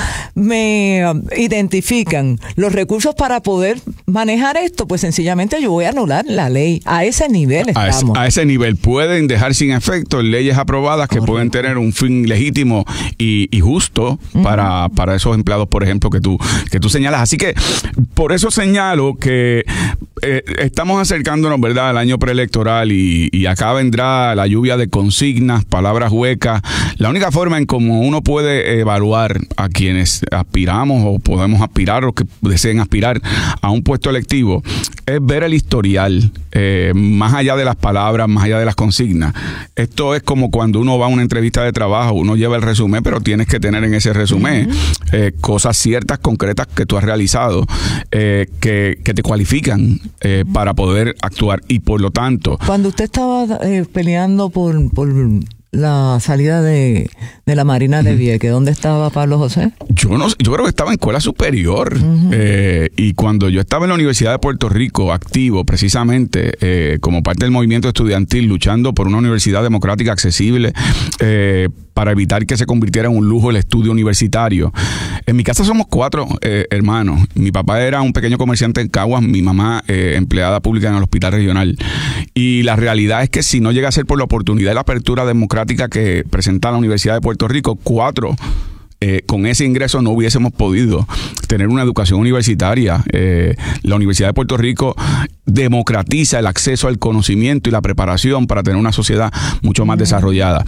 me identifican los recursos para poder manejar esto, pues sencillamente yo voy a anular la ley. A ese nivel estamos. A ese, a ese nivel. Pueden dejar sin efecto leyes aprobadas que Correcto. pueden tener un fin legítimo y, y justo uh-huh. para, para esos empleados, por ejemplo, que tú, que tú señalas. Así que por eso señalo que eh, estamos acercándonos, ¿verdad?, al año preelectoral y, y acá vendrá la lluvia de consignas, palabras huecas. La única forma en cómo uno puede evaluar a quienes aspiramos o podemos aspirar o que deseen aspirar a un puesto electivo es ver el historial, eh, más allá de las palabras, más allá de las consignas. Esto es como cuando uno va a una entrevista de trabajo, uno lleva el resumen, pero tienes que tener en ese resumen eh, cosas ciertas, concretas que tú has realizado, eh, que, que te cualifican eh, para poder actuar. Y por lo tanto... Cuando usted estaba eh, peleando por... por la salida de, de la Marina de Vieques, ¿dónde estaba Pablo José? Yo no, yo creo que estaba en escuela superior. Uh-huh. eh, y cuando yo estaba en la Universidad de Puerto Rico, activo precisamente eh, como parte del movimiento estudiantil, luchando por una universidad democrática accesible, eh, para evitar que se convirtiera en un lujo el estudio universitario. En mi casa somos cuatro eh, hermanos. Mi papá era un pequeño comerciante en Caguas, mi mamá eh, empleada pública en el hospital regional. Y la realidad es que si no llega a ser por la oportunidad y la apertura democrática que presenta la Universidad de Puerto Rico, cuatro eh, con ese ingreso no hubiésemos podido tener una educación universitaria. Eh, la Universidad de Puerto Rico democratiza el acceso al conocimiento y la preparación para tener una sociedad mucho más desarrollada.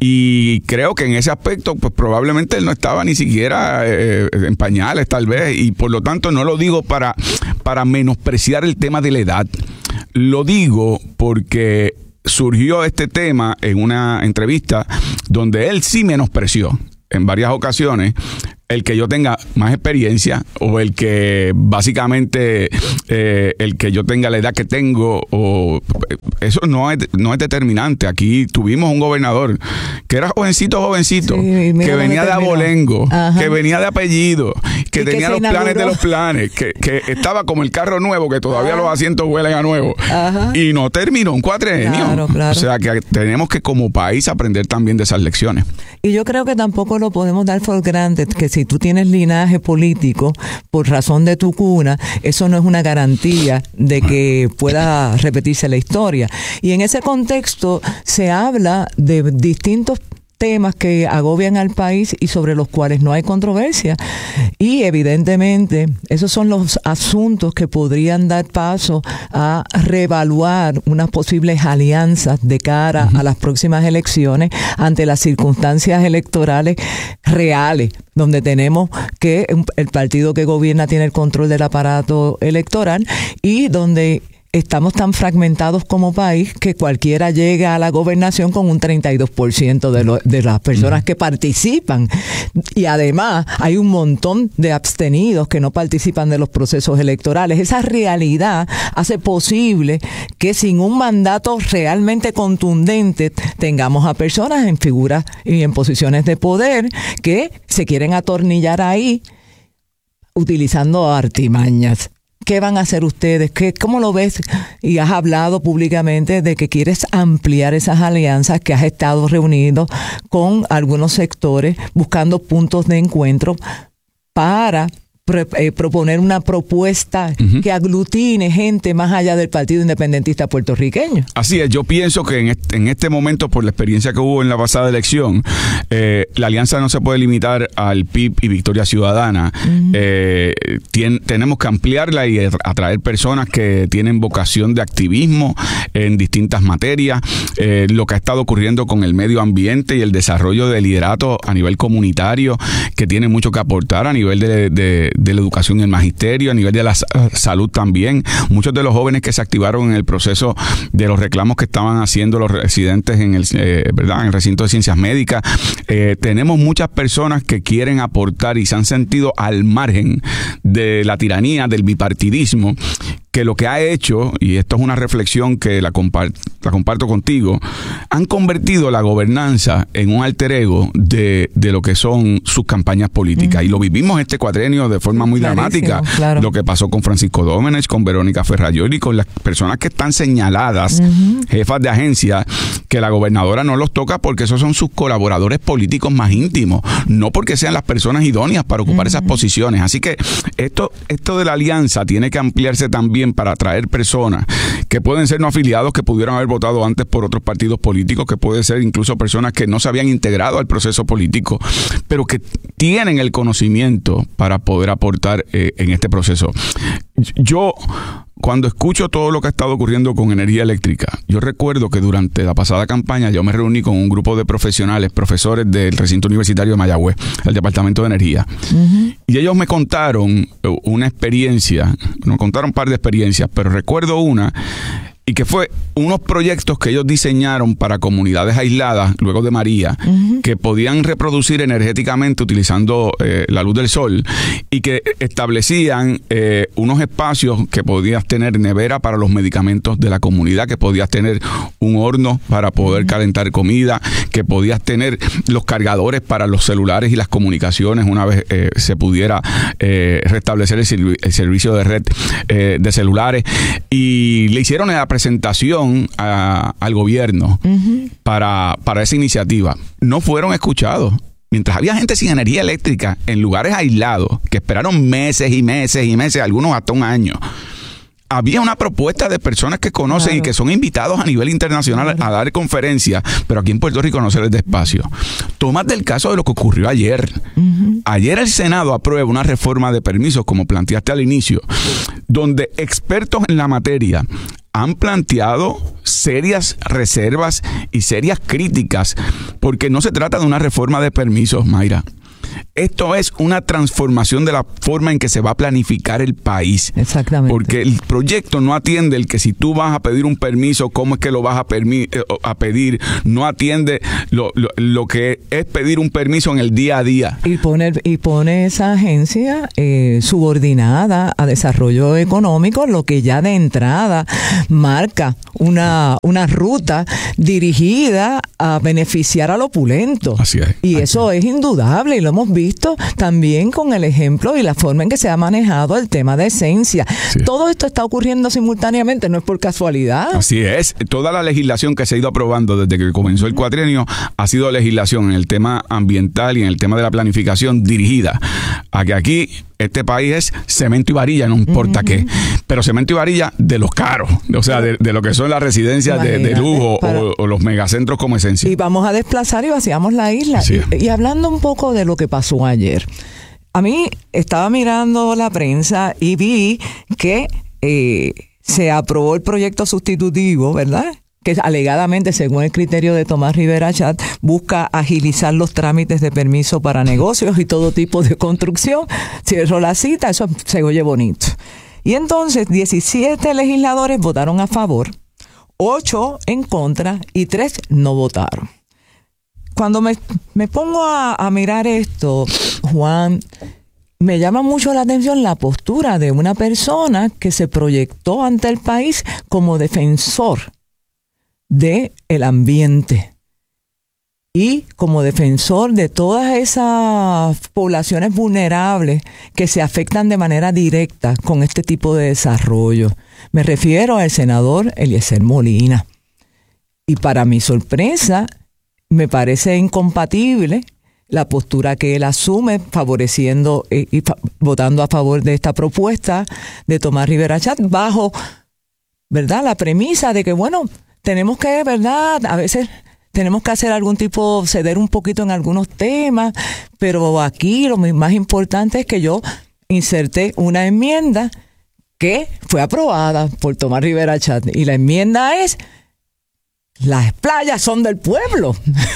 Y creo que en ese aspecto, pues probablemente él no estaba ni siquiera eh, en pañales, tal vez, y por lo tanto no lo digo para, para menospreciar el tema de la edad. Lo digo porque surgió este tema en una entrevista donde él sí menospreció en varias ocasiones el que yo tenga más experiencia o el que básicamente eh, el que yo tenga la edad que tengo, o eso no es no es determinante. Aquí tuvimos un gobernador que era jovencito, jovencito, sí, que venía de abolengo, Ajá. que venía de apellido, que tenía que los inauguró. planes de los planes, que, que estaba como el carro nuevo, que todavía Ajá. los asientos huelen a nuevo, Ajá. y no terminó un cuatrenio. Claro, claro. O sea que tenemos que como país aprender también de esas lecciones. Y yo creo que tampoco lo podemos dar for granted, que si tú tienes linaje político por razón de tu cuna, eso no es una garantía de que pueda repetirse la historia. Y en ese contexto se habla de distintos temas que agobian al país y sobre los cuales no hay controversia. Y evidentemente esos son los asuntos que podrían dar paso a reevaluar unas posibles alianzas de cara uh-huh. a las próximas elecciones ante las circunstancias electorales reales, donde tenemos que el partido que gobierna tiene el control del aparato electoral y donde estamos tan fragmentados como país que cualquiera llega a la gobernación con un treinta y dos por ciento de, lo, de las personas que participan. Y además hay un montón de abstenidos que no participan de los procesos electorales. Esa realidad hace posible que sin un mandato realmente contundente tengamos a personas en figuras y en posiciones de poder que se quieren atornillar ahí utilizando artimañas. ¿Qué van a hacer ustedes? ¿Qué, ¿Cómo lo ves? Y has hablado públicamente de que quieres ampliar esas alianzas, que has estado reunido con algunos sectores buscando puntos de encuentro para pre, eh, proponer una propuesta uh-huh. que aglutine gente más allá del Partido Independentista puertorriqueño. Así es, yo pienso que en este, en este momento, por la experiencia que hubo en la pasada elección, eh, la alianza no se puede limitar al P I B y Victoria Ciudadana. Uh-huh. Eh, tien, tenemos que ampliarla y atraer personas que tienen vocación de activismo en distintas materias. Eh, lo que ha estado ocurriendo con el medio ambiente y el desarrollo de liderato a nivel comunitario, que tiene mucho que aportar a nivel de, de, de la educación y el magisterio, a nivel de la salud también. Muchos de los jóvenes que se activaron en el proceso de los reclamos que estaban haciendo los residentes en el, eh, ¿verdad? en el recinto de ciencias médicas. Eh, tenemos muchas personas que quieren aportar y se han sentido al margen de la tiranía, del bipartidismo, que lo que ha hecho, y esto es una reflexión que la, compart- la comparto contigo, han convertido la gobernanza en un alter ego de, de lo que son sus campañas políticas. Mm. Y lo vivimos este cuatrenio de forma muy Clarísimo, dramática. Claro. Lo que pasó con Francisco Dómenech, con Verónica Ferrayoli, con las personas que están señaladas, uh-huh. jefas de agencia, que la gobernadora no los toca porque esos son sus colaboradores políticos más íntimos, no porque sean las personas idóneas para ocupar uh-huh. esas posiciones. Así que esto, esto de la alianza tiene que ampliarse también para atraer personas que pueden ser no afiliados, que pudieron haber votado antes por otros partidos políticos, que pueden ser incluso personas que no se habían integrado al proceso político, pero que tienen el conocimiento para poder aportar eh, en este proceso. Yo, cuando escucho todo lo que ha estado ocurriendo con energía eléctrica, yo recuerdo que durante la pasada campaña yo me reuní con un grupo de profesionales, profesores del recinto universitario de Mayagüez, el Departamento de Energía. Uh-huh. Y ellos me contaron una experiencia, me contaron un par de experiencias, pero recuerdo una, y que fue unos proyectos que ellos diseñaron para comunidades aisladas luego de María, uh-huh. que podían reproducir energéticamente utilizando eh, la luz del sol, y que establecían eh, unos espacios que podías tener nevera para los medicamentos de la comunidad, que podías tener un horno para poder uh-huh. calentar comida, que podías tener los cargadores para los celulares y las comunicaciones una vez eh, se pudiera eh, restablecer el, serv- el servicio de red eh, de celulares, y le hicieron la presentación a, al gobierno uh-huh. para, para esa iniciativa. No fueron escuchados. Mientras había gente sin energía eléctrica en lugares aislados que esperaron meses y meses y meses, algunos hasta un año, había una propuesta de personas que conocen claro. y que son invitados a nivel internacional claro. a dar conferencias, pero aquí en Puerto Rico no se les da espacio. Tómate el caso de lo que ocurrió ayer. Uh-huh. Ayer el Senado aprueba una reforma de permisos, como planteaste al inicio, donde expertos en la materia han planteado serias reservas y serias críticas, porque no se trata de una reforma de permisos, Mayra. Esto es una transformación de la forma en que se va a planificar el país. Exactamente. Porque el proyecto no atiende el que si tú vas a pedir un permiso, cómo es que lo vas a, permi- a pedir. No atiende lo, lo, lo que es pedir un permiso en el día a día. Y pone, y pone esa agencia eh, subordinada a desarrollo económico, lo que ya de entrada marca una, una ruta dirigida a beneficiar al opulento. Así es. Y Así eso es. es indudable, y lo hemos visto también con el ejemplo y la forma en que se ha manejado el tema de esencia. Sí. Todo esto está ocurriendo simultáneamente, no es por casualidad. Así es. Toda la legislación que se ha ido aprobando desde que comenzó el cuatrienio ha sido legislación en el tema ambiental y en el tema de la planificación dirigida a que aquí este país es cemento y varilla, no importa uh-huh. qué, pero cemento y varilla de los caros, o sea, de, de lo que son las residencias de, de lujo o, o los megacentros como esencia. Y vamos a desplazar y vaciamos la isla. Sí. Y, y hablando un poco de lo que pasó ayer, a mí estaba mirando la prensa y vi que eh, se aprobó el proyecto sustitutivo, ¿verdad?, que alegadamente, según el criterio de Tomás Rivera Chat, busca agilizar los trámites de permiso para negocios y todo tipo de construcción. Cierro la cita, eso se oye bonito. Y entonces diecisiete legisladores votaron a favor, ocho en contra y tres no votaron. Cuando me, me pongo a, a mirar esto, Juan, me llama mucho la atención la postura de una persona que se proyectó ante el país como defensor de el ambiente y como defensor de todas esas poblaciones vulnerables que se afectan de manera directa con este tipo de desarrollo. Me refiero al senador Eliezer Molina. Y para mi sorpresa, me parece incompatible la postura que él asume, favoreciendo eh, y fa- votando a favor de esta propuesta de Tomás Rivera Chat, bajo, ¿verdad?, la premisa de que, bueno, tenemos que, ¿verdad?, a veces tenemos que hacer algún tipo, ceder un poquito en algunos temas, pero aquí lo más importante es que yo inserté una enmienda que fue aprobada por Tomás Rivera Chat, y la enmienda es: las playas son del pueblo.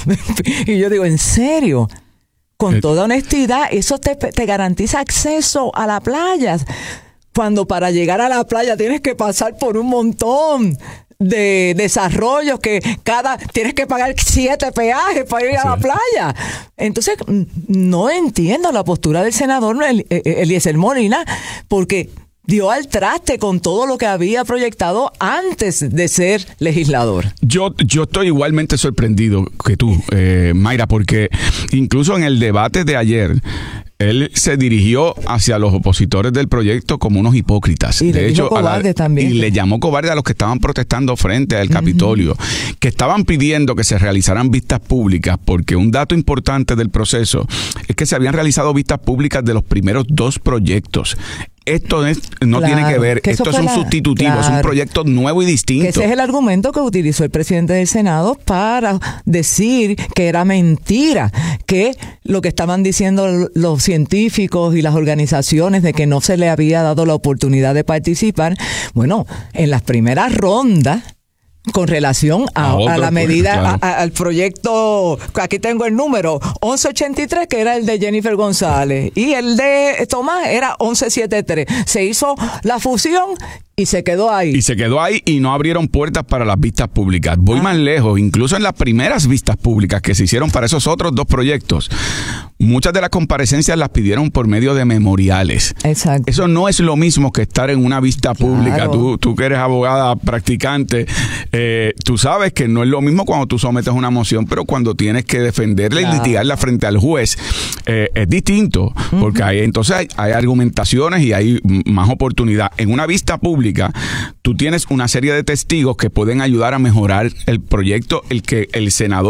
Y yo digo, ¿en serio? Con toda honestidad, eso te, te garantiza acceso a la playa, cuando para llegar a la playa tienes que pasar por un montón de desarrollos que cada tienes que pagar siete peajes para ir a la playa. Entonces no entiendo la postura del senador Eliezer Molina, porque dio al traste con todo lo que había proyectado antes de ser legislador. Yo, yo estoy igualmente sorprendido que tú, eh, Mayra, porque incluso en el debate de ayer, él se dirigió hacia los opositores del proyecto como unos hipócritas. Y de le hecho, dijo cobarde a la, también. Y le llamó cobarde a los que estaban protestando frente al Capitolio, uh-huh. que estaban pidiendo que se realizaran vistas públicas, porque un dato importante del proceso es que se habían realizado vistas públicas de los primeros dos proyectos. Esto es, no claro, tiene que ver, que esto es un la, sustitutivo, claro, es un proyecto nuevo y distinto. Que ese es el argumento que utilizó el presidente del Senado para decir que era mentira, que lo que estaban diciendo los científicos y las organizaciones de que no se le había dado la oportunidad de participar. Bueno, en las primeras rondas, con relación a, a, a la medida, claro. a, a, al proyecto, aquí tengo el número, once ochenta y tres, que era el de Jennifer González, y el de Tomás era once setenta y tres. Se hizo la fusión y se quedó ahí. Y se quedó ahí y no abrieron puertas para las vistas públicas. Voy ah. más lejos, incluso en las primeras vistas públicas que se hicieron para esos otros dos proyectos, muchas de las comparecencias las pidieron por medio de memoriales. Exacto. Eso no es lo mismo que estar en una vista pública. Claro. Tú, tú que eres abogada practicante, eh, tú sabes que no es lo mismo cuando tú sometes una moción, pero cuando tienes que defenderla claro. y litigarla frente al juez, eh, es distinto, uh-huh. porque hay, entonces hay, hay argumentaciones y hay más oportunidad. En una vista pública, tú tienes una serie de testigos que pueden ayudar a mejorar el proyecto, el que el senador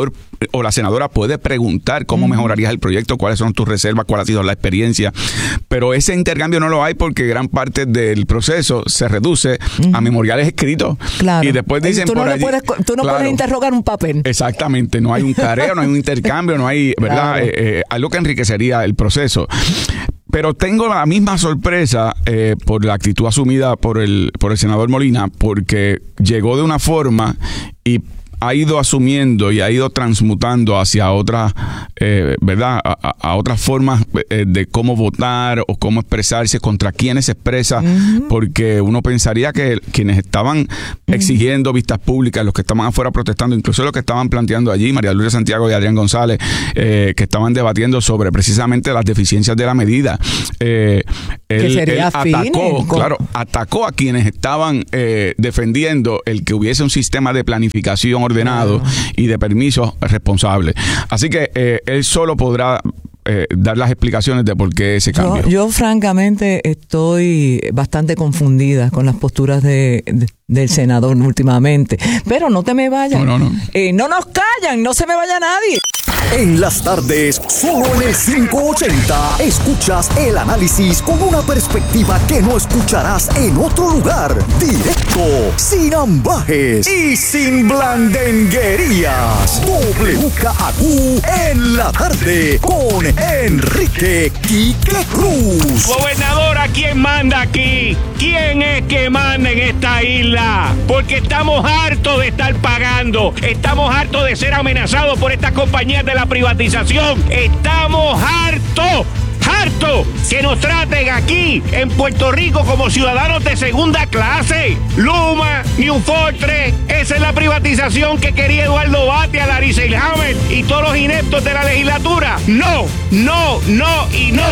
o la senadora puede preguntar cómo uh-huh. mejorarías el proyecto, cuáles son tus reservas, cuál ha sido la experiencia, pero ese intercambio no lo hay porque gran parte del proceso se reduce uh-huh. a memoriales escritos. Claro. Y después dicen tú no por allí, puedes, tú no claro, puedes interrogar un papel. Exactamente, no hay un careo, no hay un intercambio, no hay, ¿verdad? Claro. Eh, eh, algo que enriquecería el proceso. Pero tengo la misma sorpresa eh, por la actitud asumida por el, por el senador Molina, porque llegó de una forma y ha ido asumiendo y ha ido transmutando hacia otras, eh, ¿verdad? A, a otras formas eh, de cómo votar o cómo expresarse, contra quienes se expresa, uh-huh. porque uno pensaría que quienes estaban exigiendo uh-huh. vistas públicas, los que estaban afuera protestando, incluso los que estaban planteando allí, María Luisa Santiago y Adrián González, eh, que estaban debatiendo sobre precisamente las deficiencias de la medida. Eh, él, que sería él atacó, fin, claro, atacó a quienes estaban eh, defendiendo el que hubiese un sistema de planificación ordenado uh-huh. y de permisos responsables. Así que eh, él solo podrá Eh, dar las explicaciones de por qué ese cambio. Yo, yo francamente estoy bastante confundida con las posturas de, de, del senador últimamente, pero no te me vayas. No, no, no. Eh, no nos callan, no se me vaya nadie. En las tardes, solo en el quinientos ochenta, escuchas el análisis con una perspectiva que no escucharás en otro lugar. Directo, sin ambajes y sin blandenguerías. W K A Q en la tarde con Enrique Quique Cruz. Gobernadora, ¿quién manda aquí? ¿Quién es que manda en esta isla? Porque estamos hartos de estar pagando. Estamos hartos de ser amenazados por estas compañías de la privatización. Estamos hartos. ¡Harto! Que nos traten aquí, en Puerto Rico, como ciudadanos de segunda clase. Luma, New Fortress, esa es la privatización que quería Eduardo Batia, Larry Selhammer y todos los ineptos de la legislatura. ¡No! ¡No! ¡No! ¡Y no!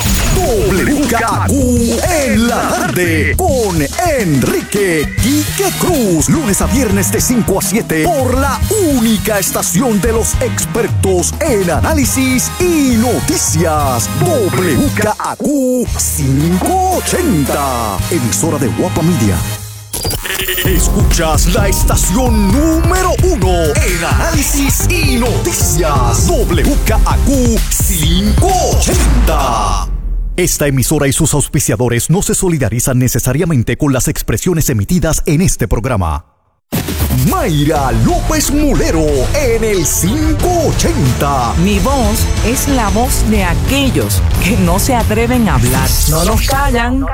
W K A Q en la tarde con Enrique Quique Cruz. Lunes a viernes de cinco a siete por la única estación de los expertos en análisis y noticias. W K A Q quinientos ochenta. Emisora de Guapa Media. Escuchas la estación número uno en análisis y noticias. W K A Q quinientos ochenta. Esta emisora y sus auspiciadores no se solidarizan necesariamente con las expresiones emitidas en este programa. Mayra López Mulero en el quinientos ochenta. Mi voz es la voz de aquellos que no se atreven a hablar. No nos callan.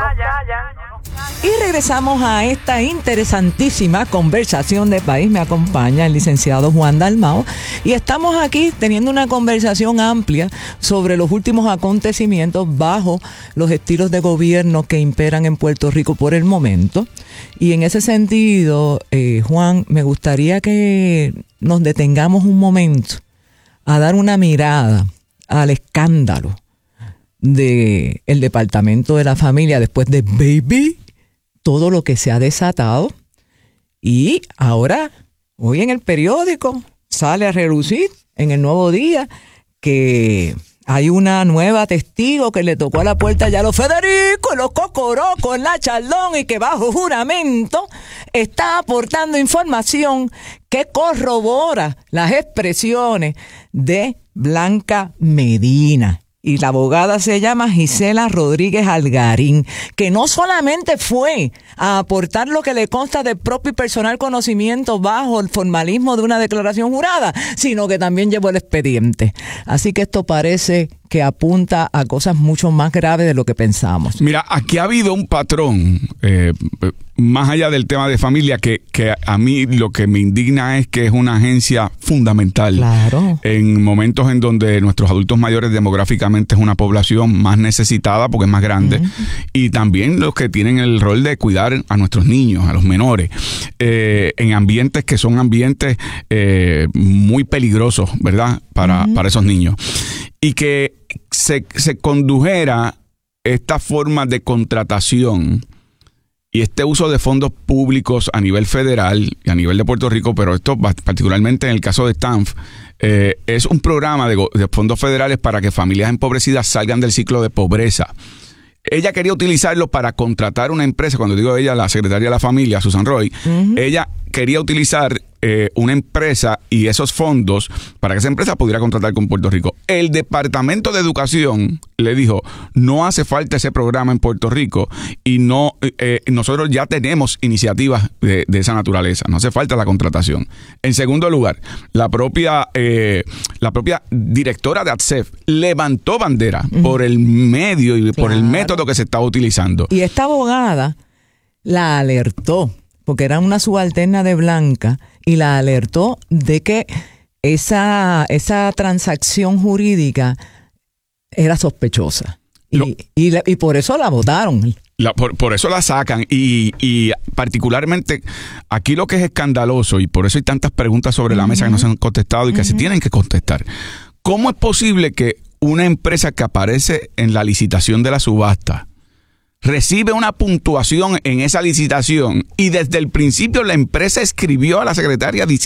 Y regresamos a esta interesantísima conversación de país. Me acompaña el licenciado Juan Dalmau y estamos aquí teniendo una conversación amplia sobre los últimos acontecimientos bajo los estilos de gobierno que imperan en Puerto Rico por el momento. Y en ese sentido, eh, Juan, me gustaría que nos detengamos un momento a dar una mirada al escándalo de el Departamento de la Familia después de Baby, todo lo que se ha desatado. Y ahora, hoy en el periódico, sale a relucir en el Nuevo Día que hay una nueva testigo que le tocó a la puerta ya a los Federico, los Cocorocos, la Chaldón, y que bajo juramento está aportando información que corrobora las expresiones de Blanca Medina. Y la abogada se llama Gisela Rodríguez Algarín, que no solamente fue a aportar lo que le consta de propio y personal conocimiento bajo el formalismo de una declaración jurada, sino que también llevó el expediente. Así que esto parece que apunta a cosas mucho más graves de lo que pensamos. Mira, aquí ha habido un patrón, eh, más allá del tema de familia, que, que a mí lo que me indigna es que es una agencia fundamental. Claro. En momentos en donde nuestros adultos mayores demográficamente es una población más necesitada porque es más grande, uh-huh. y también los que tienen el rol de cuidar a nuestros niños, a los menores, eh, en ambientes que son ambientes eh, muy peligrosos, ¿verdad? Para, uh-huh. para esos niños. Y que se, se condujera esta forma de contratación y este uso de fondos públicos a nivel federal y a nivel de Puerto Rico, pero esto particularmente en el caso de Stanf, eh, es un programa de, de fondos federales para que familias empobrecidas salgan del ciclo de pobreza. Ella quería utilizarlo para contratar una empresa. Cuando digo ella, la secretaria de la familia, Susan Roy, uh-huh. ella quería utilizar eh, una empresa y esos fondos para que esa empresa pudiera contratar con Puerto Rico. El Departamento de Educación le dijo, no hace falta ese programa en Puerto Rico y no eh, nosotros ya tenemos iniciativas de, de esa naturaleza, no hace falta la contratación. En segundo lugar, la propia eh, la propia directora de A T S E F levantó bandera uh-huh. por el medio y claro. por el método que se estaba utilizando. Y esta abogada la alertó, porque era una subalterna de Blanca, y la alertó de que esa, esa transacción jurídica era sospechosa. Lo, y, y, la, y por eso la votaron. La, por, por eso la sacan. Y, y particularmente aquí lo que es escandaloso, y por eso hay tantas preguntas sobre la uh-huh. mesa que no se han contestado y que uh-huh. se tienen que contestar. ¿Cómo es posible que una empresa que aparece en la licitación de la subasta recibe una puntuación en esa licitación y desde el principio la empresa escribió a la secretaria